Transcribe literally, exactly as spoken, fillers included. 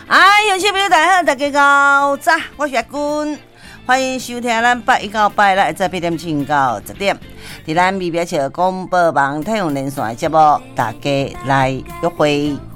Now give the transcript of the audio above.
哎，有些朋友大家好，大家好，早，我是阿君，欢迎收听咱八一到八六在八点钟到十点，在咱美表桥广播网太阳连线的节目，大家来约会。